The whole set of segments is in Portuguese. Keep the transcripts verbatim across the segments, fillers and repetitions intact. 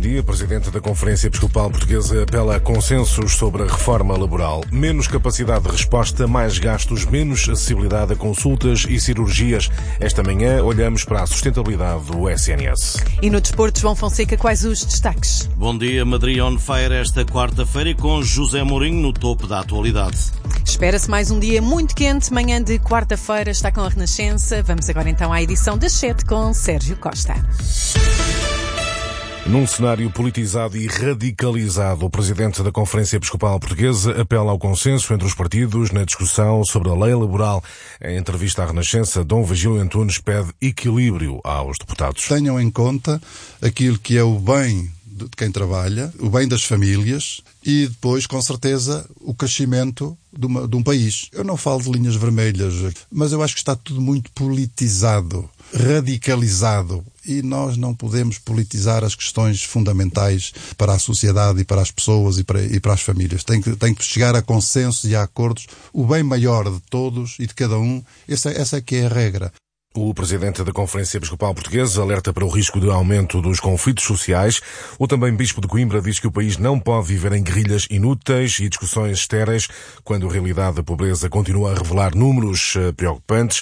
dia. Presidente da Conferência Episcopal Portuguesa apela a consensos sobre a reforma laboral. Menos capacidade de resposta, mais gastos, menos acessibilidade a consultas e cirurgias. Esta manhã olhamos para a sustentabilidade do S N S. E no desporto, João Fonseca, quais os destaques? Bom dia, Madrid on fire esta quarta-feira com José Mourinho no topo da atualidade. Espera-se mais um dia muito quente, manhã de quarta-feira, está com a Renascença. Vamos agora então à edição das sete com Sérgio Costa. Num cenário politizado e radicalizado, o Presidente da Conferência Episcopal Portuguesa apela ao consenso entre os partidos na discussão sobre a lei laboral. Em entrevista à Renascença, Dom Vigílio Antunes pede equilíbrio aos deputados. Tenham em conta aquilo que é o bem de quem trabalha, o bem das famílias e depois, com certeza, o crescimento de, uma, de um país. Eu não falo de linhas vermelhas, mas eu acho que está tudo muito politizado, radicalizado, e nós não podemos politizar as questões fundamentais para a sociedade e para as pessoas e para, e para as famílias. Tem que, tem que chegar a consensos e a acordos, o bem maior de todos e de cada um, essa, essa é que é a regra. O Presidente da Conferência Episcopal Portuguesa alerta para o risco de aumento dos conflitos sociais. O também Bispo de Coimbra diz que o país não pode viver em guerrilhas inúteis e discussões estéreis, quando a realidade da pobreza continua a revelar números uh, preocupantes.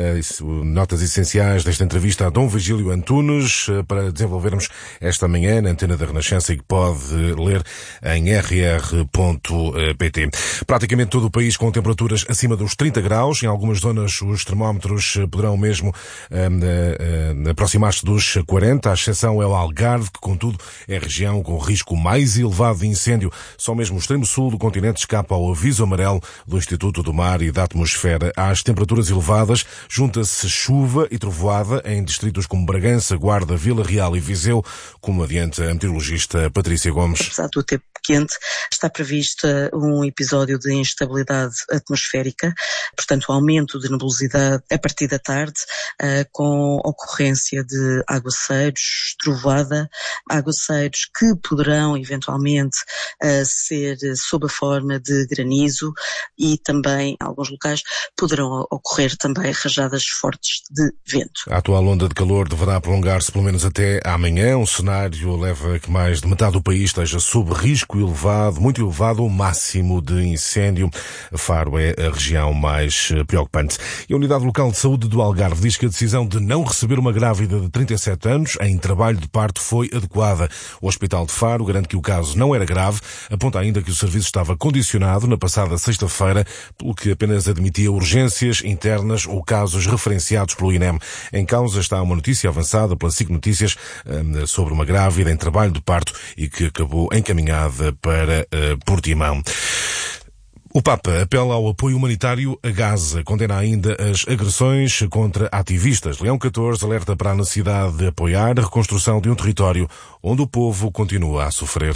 Uh, notas essenciais desta entrevista a Dom Vigílio Antunes, uh, para desenvolvermos esta manhã na antena da Renascença e que pode ler em r r ponto p t. Praticamente todo o país com temperaturas acima dos trinta graus. Em algumas zonas os termómetros poderão mesmo mesmo um, uh, uh, aproximar-se dos quarenta, a exceção é o Algarve, que contudo é a região com o risco mais elevado de incêndio. Só mesmo o extremo sul do continente escapa ao aviso amarelo do Instituto do Mar e da Atmosfera. Às temperaturas elevadas junta-se chuva e trovoada em distritos como Bragança, Guarda, Vila Real e Viseu, como adianta a meteorologista Patrícia Gomes. Apesar do tempo quente, está previsto um episódio de instabilidade atmosférica, portanto um aumento de nebulosidade a partir da tarde, Uh, com ocorrência de aguaceiros, trovoada, aguaceiros que poderão eventualmente uh, ser sob a forma de granizo e também, em alguns locais, poderão ocorrer também rajadas fortes de vento. A atual onda de calor deverá prolongar-se pelo menos até amanhã. Um cenário leva a que mais de metade do país esteja sob risco elevado, muito elevado, o máximo de incêndio. Faro é a região mais preocupante. E a Unidade Local de Saúde do Algarve diz que a decisão de não receber uma grávida de trinta e sete anos em trabalho de parto foi adequada. O Hospital de Faro garante que o caso não era grave, aponta ainda que o serviço estava condicionado na passada sexta-feira, pelo que apenas admitia urgências internas ou casos referenciados pelo I N E M. Em causa está uma notícia avançada pela SIC Notícias sobre uma grávida em trabalho de parto e que acabou encaminhada para Portimão. O Papa apela ao apoio humanitário a Gaza, condena ainda as agressões contra ativistas. Leão catorze alerta para a necessidade de apoiar a reconstrução de um território onde o povo continua a sofrer.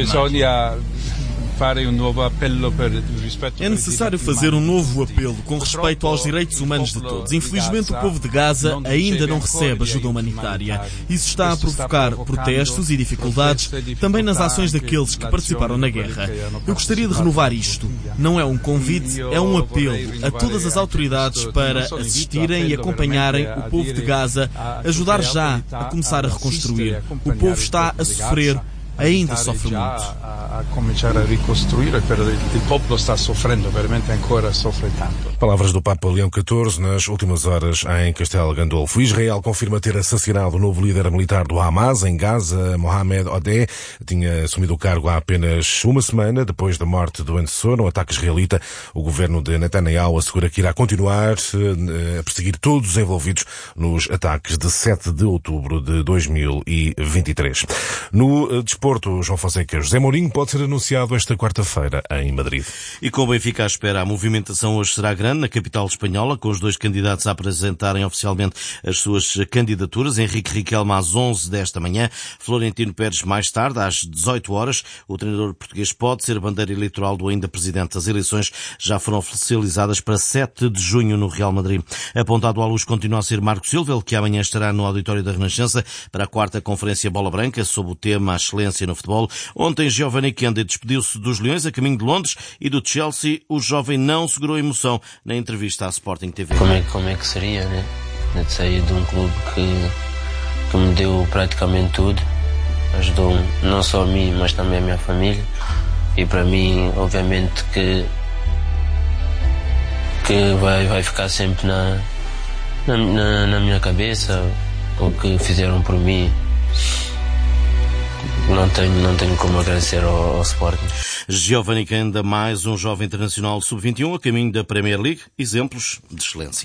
É necessário fazer um novo apelo com respeito aos direitos humanos de todos. Infelizmente, o povo de Gaza ainda não recebe ajuda humanitária. Isso está a provocar protestos e dificuldades também nas ações daqueles que participaram na guerra. Eu gostaria de renovar isto. Não é um convite, é um apelo a todas as autoridades para assistirem e acompanharem o povo de Gaza, ajudar já a começar a reconstruir. O povo está a sofrer, ainda sofre muito. A começar a reconstruir, pero o povo está sofrendo, veramente agora sofre tanto. Palavras do Papa Leão catorze nas últimas horas em Castelo Gandolfo. Israel confirma ter assassinado o novo líder militar do Hamas em Gaza, Mohamed Odeh. Tinha assumido o cargo há apenas uma semana depois da morte do antecessor no ataque israelita. O governo de Netanyahu assegura que irá continuar a perseguir todos os envolvidos nos ataques de sete de outubro de dois mil e vinte e três. No desporto, João Fonseca, José Mourinho pode ser anunciado esta quarta-feira em Madrid. E com o Benfica à espera, a movimentação hoje será grande na capital espanhola, com os dois candidatos a apresentarem oficialmente as suas candidaturas. Henrique Riquelme às onze desta manhã, Florentino Pérez mais tarde, às dezoito horas. O treinador português pode ser bandeira eleitoral do ainda presidente. As eleições já foram oficializadas para sete de junho no Real Madrid. Apontado à luz continua a ser Marco Silva, ele que amanhã estará no auditório da Renascença para a quarta conferência Bola Branca, sob o tema A Excelência no Futebol. Ontem, Giovanni Kende despediu-se dos Leões a caminho de Londres e do Chelsea. O jovem não segurou emoção na entrevista à Sporting T V. Como é, como é que seria, né? De sair de um clube que, que me deu praticamente tudo ajudou não só a mim, mas também a minha família. E para mim, obviamente que que vai, vai ficar sempre na, na, na, na minha cabeça o que fizeram por mim. Não tenho, não tenho como agradecer ao, ao Sporting. Giovanni Canda, mais um jovem internacional sub vinte e um a caminho da Premier League. Exemplos de excelência.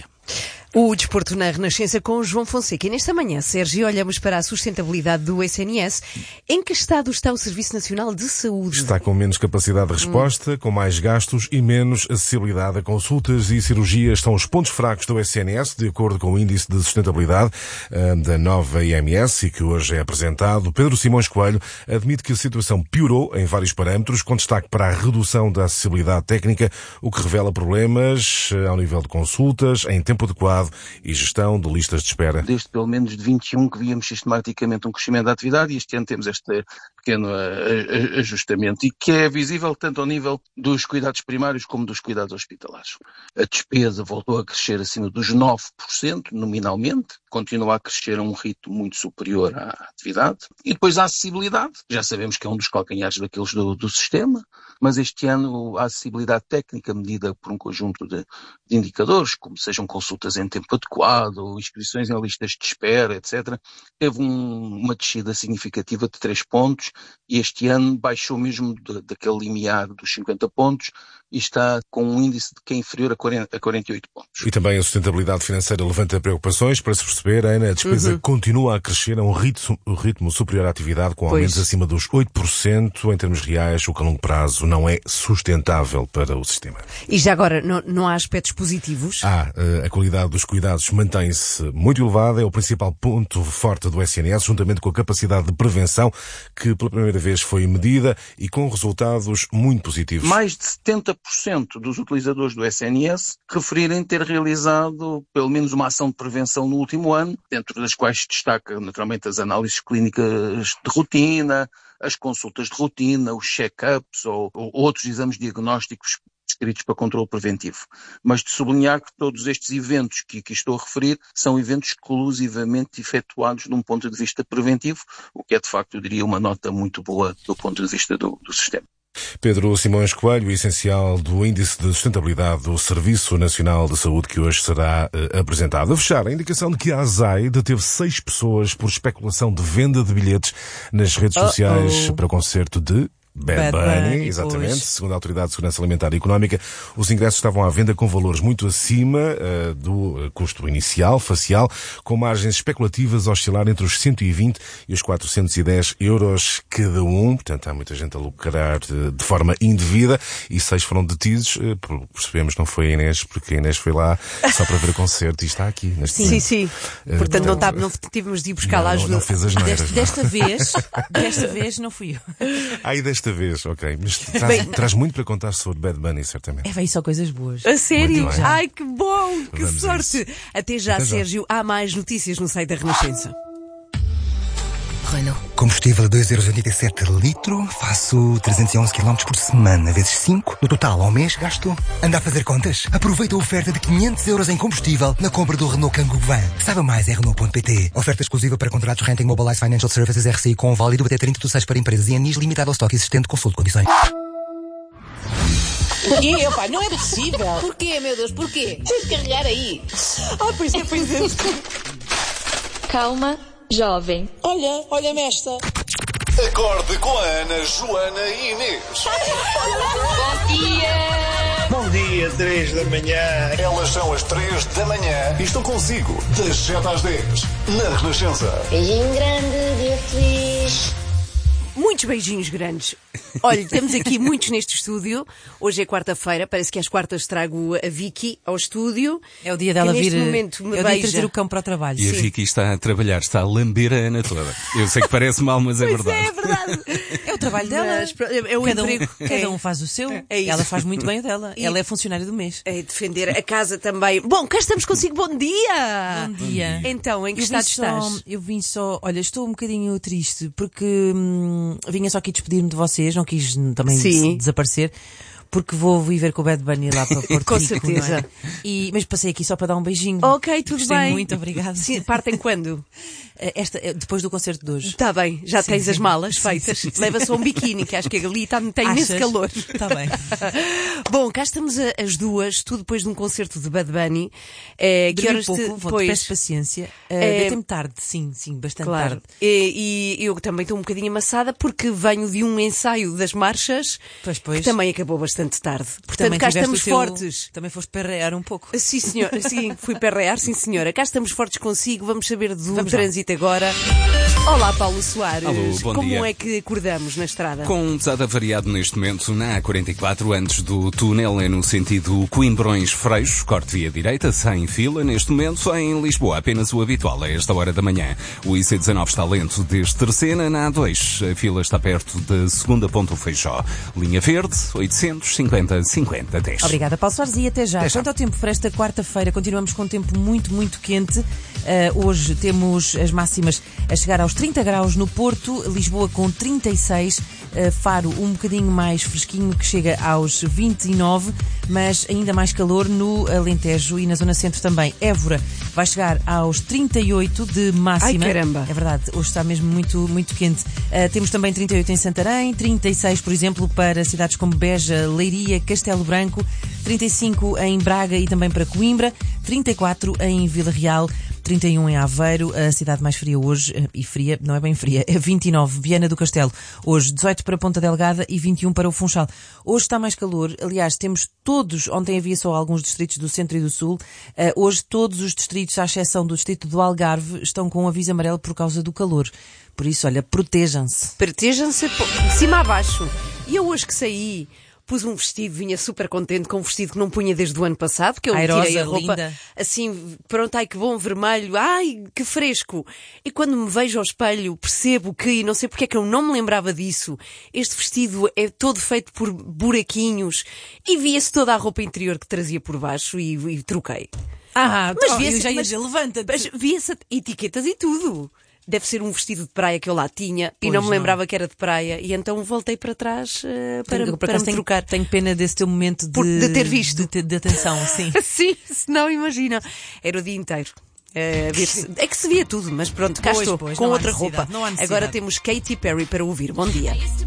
O desporto na Renascença com João Fonseca. E nesta manhã, Sérgio, olhamos para a sustentabilidade do S N S. Em que estado está o Serviço Nacional de Saúde? Está com menos capacidade de resposta, hum. com mais gastos e menos acessibilidade a consultas e cirurgias. São os pontos fracos do S N S, de acordo com o Índice de Sustentabilidade uh, da nova I M S e que hoje é apresentado. Pedro Simões Coelho admite que a situação piorou em vários parâmetros, com destaque para a redução da acessibilidade técnica, o que revela problemas uh, ao nível de consultas, em tempo adequado e gestão de listas de espera. Desde pelo menos de vinte e um que víamos sistematicamente um crescimento da atividade e este ano temos este pequeno ajustamento e que é visível tanto ao nível dos cuidados primários como dos cuidados hospitalares. A despesa voltou a crescer acima dos nove por cento nominalmente, continua a crescer a um ritmo muito superior à atividade. E depois a acessibilidade, já sabemos que é um dos calcanhares daqueles do, do sistema, mas este ano a acessibilidade técnica medida por um conjunto de, de indicadores, como sejam consultas em tempo adequado, inscrições em listas de espera, etcétera, teve um, uma descida significativa de três pontos e este ano baixou mesmo de, daquele limiar dos cinquenta pontos e está com um índice de que é inferior a, quarenta, a quarenta e oito pontos. E também a sustentabilidade financeira levanta preocupações. Para se perceber, Ana, a despesa uhum. continua a crescer a um ritmo, um ritmo superior à atividade, com aumentos pois. acima dos oito por cento em termos reais, o que a longo prazo não é sustentável para o sistema. E já agora, não, não há aspectos positivos? Há. A qualidade dos cuidados mantém-se muito elevada, é o principal ponto forte do S N S, juntamente com a capacidade de prevenção, que pela primeira vez foi medida e com resultados muito positivos. Mais de setenta por cento dos utilizadores do S N S referirem ter realizado pelo menos uma ação de prevenção no último ano, dentro das quais se destaca naturalmente as análises clínicas de rotina, as consultas de rotina, os check-ups ou, ou outros exames diagnósticos escritos para controle preventivo. Mas de sublinhar que todos estes eventos que aqui estou a referir são eventos exclusivamente efetuados de um ponto de vista preventivo, o que é de facto, eu diria, uma nota muito boa do ponto de vista do, do sistema. Pedro Simões Coelho, essencial do Índice de Sustentabilidade do Serviço Nacional de Saúde, que hoje será uh, apresentado. A fechar, a indicação de que a ASAI deteve seis pessoas por especulação de venda de bilhetes nas redes Uh-oh. sociais para o concerto de Bad, Bad Bunny, Bunny, exatamente. Pois. Segundo a Autoridade de Segurança Alimentar e Económica, os ingressos estavam à venda com valores muito acima uh, do custo inicial, facial, com margens especulativas a oscilar entre os cento e vinte e os quatrocentos e dez euros cada um. Portanto, há muita gente a lucrar uh, de forma indevida e seis foram detidos. Uh, percebemos que não foi a Inês, porque a Inês foi lá só para ver o concerto e está aqui. Neste sim, momento. sim, sim. Uh, portanto, não, tá, não tivemos de ir buscar não, lá ajuda. Não, não fez as neiras. Desta, desta vez, desta vez não fui eu. Aí desta vez, ok. Mas traz, Bem, traz muito para contar sobre Bad Bunny, certamente. É, vai só coisas boas. A sério? Ai, que bom! Que Vamos sorte! Até já, Até já, Sérgio. Há mais notícias no site da Renascença. Renault. Combustível a dois euros e oitenta e sete litro, faço trezentos e onze quilómetros por semana, vezes cinco. No total, ao mês, gasto. Anda a fazer contas? Aproveita a oferta de quinhentos euros em combustível na compra do Renault Kangoo Van. Saiba mais em Renault ponto pt. Oferta exclusiva para contratos Renting Mobilize Financial Services R C I com válido até trinta de seis para empresas e anis limitado ao estoque existente. Consulte condições. Porquê? Opa, não é possível. Porquê, meu Deus, porquê? Tens de carregar aí. Ah, pois é, pois é. Calma, jovem. Olha, olha-me esta. Acorde com a Ana, Joana e Inês. Bom dia. Bom dia, três da manhã. Elas são as três da manhã e estão consigo das sete às dez na Renascença. Beijinho grande, dia feliz. Muitos beijinhos grandes. Olha, temos aqui muitos neste estúdio. Hoje é quarta-feira, parece que às quartas trago a Vicky ao estúdio. É o dia dela vir, momento me é o dia de trazer o cão para o trabalho. E Sim. a Vicky está a trabalhar, está a lamber a Ana toda. Eu sei que parece mal, mas é pois verdade. É, é verdade. É o trabalho dela. Mas, é o cada, emprego. Um, cada um faz o seu. É isso. Ela faz muito bem o dela. E ela é funcionária do mês. É defender a casa também. Bom, cá estamos consigo. Bom dia! Bom dia. Então, em que eu estado só, estás? Eu vim só... Olha, estou um bocadinho triste porque hum, vinha só aqui despedir-me de vocês. Não quis também des- desaparecer. porque vou viver com o Bad Bunny lá para Porto Com Rico, certeza. não é? E, mas passei aqui só para dar um beijinho. Ok, tudo Gostei bem. muito, obrigada. Sim, partem quando? Esta, depois do concerto de hoje. Está bem, já Sim, tens sim. as malas Sim, feitas. sim, sim. Leva só um biquíni, que acho que ali está, tem imenso Achas? calor. Está bem. Bom, cá estamos a- as duas, tudo depois de um concerto de Bad Bunny. É, que Dormi horas pouco, te, vou, depois? peço paciência. Uh, É- Deitei-me tarde, sim, sim, bastante Claro. tarde. E, e eu também estou um bocadinho amassada porque venho de um ensaio das marchas Pois, pois. que também acabou bastante tarde. Portanto, Também cá tiveste estamos o teu- fortes. Também foste perrear um pouco. Sim, senhor. Sim, fui perrear, sim, senhora. Cá estamos fortes consigo. Vamos saber do Vamos lá. trânsito agora. Olá, Paulo Soares. Alô, bom Como dia. é que acordamos na estrada? Com um pesado avariado neste momento na A quarenta e quatro, antes do túnel, é no sentido Coimbrões-Freixo, corte via direita, sem fila. Neste momento, em Lisboa, apenas o habitual a esta hora da manhã. O I C dezanove está lento desde Terceira, na A dois. A fila está perto da segunda ponta do Feijó. Linha verde, oitocentos e cinquenta, cinquenta, dez. Obrigada, Paulo Soares, e até já. Até já. Quanto ao tempo para esta quarta-feira, continuamos com um tempo muito, muito quente. Uh, hoje temos as máximas a chegar aos trinta graus no Porto, Lisboa com trinta e seis, uh, Faro um bocadinho mais fresquinho, que chega aos vinte e nove, mas ainda mais calor no Alentejo e na zona centro também. Évora vai chegar aos trinta e oito de máxima. Ai, caramba. É verdade, hoje está mesmo muito, muito quente. Uh, temos também trinta e oito em Santarém, trinta e seis, por exemplo, para cidades como Beja, Leiria, Castelo Branco, trinta e cinco em Braga e também para Coimbra, trinta e quatro em Vila Real, trinta e um em Aveiro, a cidade mais fria hoje, e fria, não é bem fria, é vinte e nove, Viana do Castelo, hoje dezoito para Ponta Delgada e vinte e um para o Funchal. Hoje está mais calor, aliás, temos todos, ontem havia só alguns distritos do centro e do sul, uh, hoje todos os distritos, à exceção do distrito do Algarve, estão com um aviso amarelo por causa do calor. Por isso, olha, protejam-se. Protejam-se pô, de cima a baixo. E eu hoje que saí, pus um vestido, vinha super contente com um vestido que não punha desde o ano passado, que eu Airosa, tirei a roupa linda. assim, pronto, ai que bom, vermelho, ai que fresco. E quando me vejo ao espelho, percebo que, e não sei porque é que eu não me lembrava disso, este vestido é todo feito por buraquinhos e via-se toda a roupa interior que trazia por baixo e, e troquei. Ah, Mas oh, via-se- eu já ia mas- dizer, levanta-te. Mas via-se etiquetas e tudo. Deve ser um vestido de praia que eu lá tinha Pois e não me não. lembrava que era de praia e então voltei para trás uh, para, Tenho- por para acaso me tenho, trocar. tenho pena desse teu momento de, Por- de ter visto. De, ter- de atenção, sim. Sim, se não imagina. Era o dia inteiro. É, ver-se- é que se via tudo, mas pronto, cá Pois, estou, pois, com não há outra necessidade, roupa. não há necessidade. Agora temos Katy Perry para ouvir. Bom dia.